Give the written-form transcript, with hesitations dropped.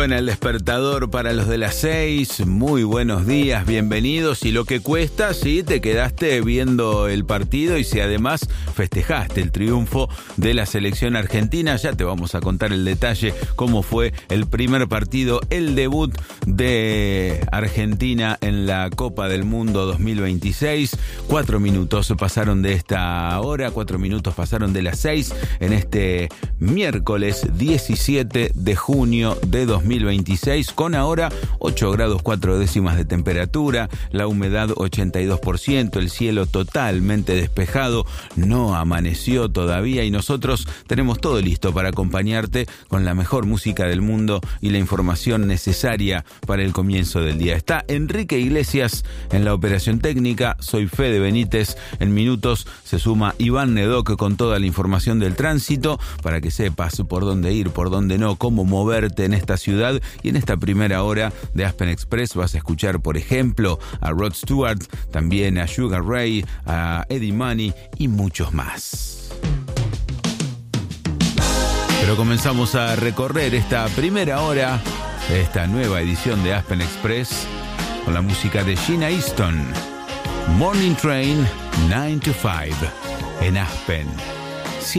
En el despertador para los de las 6, muy buenos días, bienvenidos. Y lo que cuesta, si te quedaste viendo el partido y si además festejaste el triunfo de la selección argentina, ya te vamos a contar el detalle, cómo fue el primer partido, el debut de Argentina en la Copa del Mundo 2026. 4 minutos pasaron de esta hora, 4 minutos pasaron de las 6 en este miércoles 17 de junio de 2026, con ahora 8 grados 4 décimas de temperatura, la humedad 82%, el cielo totalmente despejado, no amaneció todavía y nosotros tenemos todo listo para acompañarte con la mejor música del mundo y la información necesaria para el comienzo del día. Está Enrique Iglesias en la operación técnica, soy Fede Benítez, en minutos se suma Iván Nedoc con toda la información del tránsito para que sepas por dónde ir, por dónde no, cómo moverte en esta ciudad. Y en esta primera hora de Aspen Express vas a escuchar, por ejemplo, a Rod Stewart, también a Sugar Ray, a Eddie Money y muchos más. Pero comenzamos a recorrer esta primera hora de esta nueva edición de Aspen Express con la música de Sheena Easton, Morning Train 9 to 5 en Aspen.